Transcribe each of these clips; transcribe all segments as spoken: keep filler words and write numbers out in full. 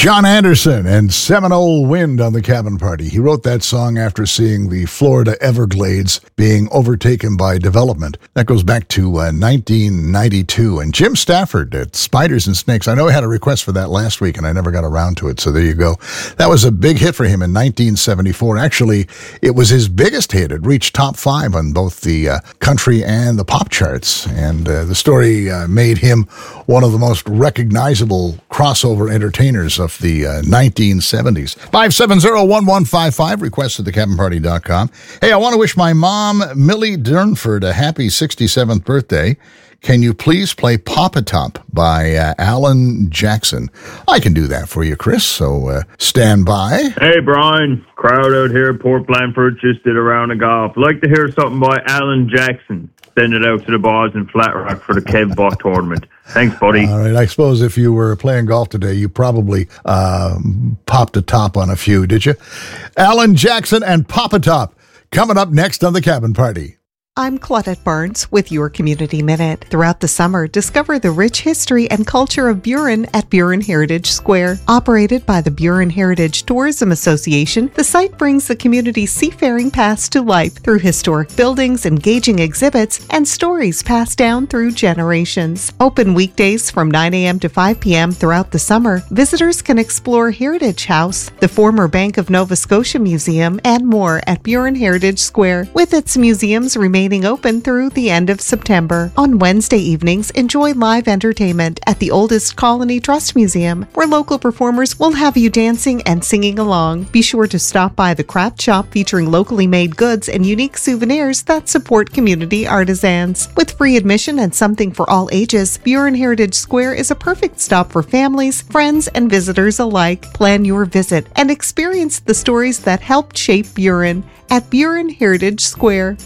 John Anderson and Seminole Wind on the Cabin Party. He wrote that song after seeing the Florida Everglades being overtaken by development. That goes back to uh, nineteen ninety-two. And Jim Stafford at Spiders and Snakes, I know I had a request for that last week and I never got around to it, so there you go. That was a big hit for him in nineteen seventy-four. Actually, it was his biggest hit. It reached top five on both the uh, country and the pop charts. And uh, the story uh, made him one of the most recognizable crossover entertainers of the uh, nineteen seventies. five seven zero, one one five five, request at the cabin party dot com. Hey, I want to wish my mom, Millie Durnford, a happy sixty-seventh birthday. Can you please play Papa Top by uh, Alan Jackson? I can do that for you, Chris, so uh, stand by. Hey, Brian. Crowd out here at Port Blandford just did a round of golf. Like to hear something by Alan Jackson. Send it out to the boys in Flat Rock for the Kev Bot tournament. Thanks, buddy. All right. I suppose if you were playing golf today, you probably uh, popped a top on a few, did you? Alan Jackson and Papa Top coming up next on the Cabin Party. I'm Claudette Barnes with your Community Minute. Throughout the summer, discover the rich history and culture of Burin at Burin Heritage Square. Operated by the Burin Heritage Tourism Association, the site brings the community's seafaring past to life through historic buildings, engaging exhibits, and stories passed down through generations. Open weekdays from nine a.m. to five p.m. throughout the summer, visitors can explore Heritage House, the former Bank of Nova Scotia Museum, and more at Burin Heritage Square, with its museums remaining open through the end of September. On Wednesday evenings, enjoy live entertainment at the oldest Colony Trust Museum, where local performers will have you dancing and singing along. Be sure to stop by the craft shop featuring locally made goods and unique souvenirs that support community artisans. With free admission and something for all ages, Burin Heritage Square is a perfect stop for families, friends, and visitors alike. Plan your visit and experience the stories that helped shape Burin at Burin Heritage Square.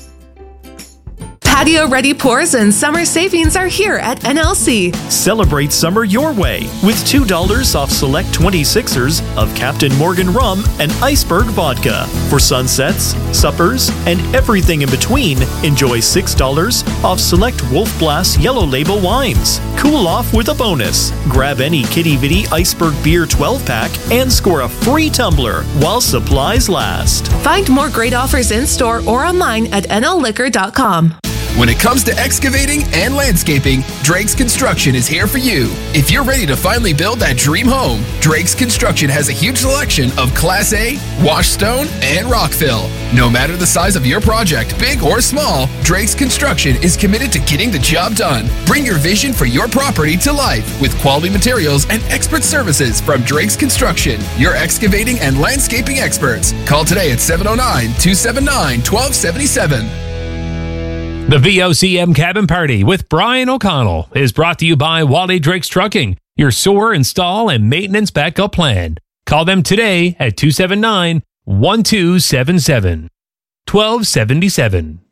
Patio-ready pours and summer savings are here at N L C. Celebrate summer your way with two dollars off select twenty-sixers of Captain Morgan Rum and Iceberg Vodka. For sunsets, suppers, and everything in between, enjoy six dollars off select Wolf Blast Yellow Label wines. Cool off with a bonus. Grab any Kitty Vitty Iceberg Beer twelve-pack and score a free tumbler while supplies last. Find more great offers in-store or online at N L liquor dot com. When it comes to excavating and landscaping, Drake's Construction is here for you. If you're ready to finally build that dream home, Drake's Construction has a huge selection of Class A, wash stone, and rock fill. No matter the size of your project, big or small, Drake's Construction is committed to getting the job done. Bring your vision for your property to life with quality materials and expert services from Drake's Construction, your excavating and landscaping experts. Call today at seven oh nine, two seven nine, one two seven seven. The V O C M Cabin Party with Brian O'Connell is brought to you by Wally Drake's Trucking, your sewer install and maintenance backup plan. Call them today at two seven nine, one two seven seven. twelve seventy-seven.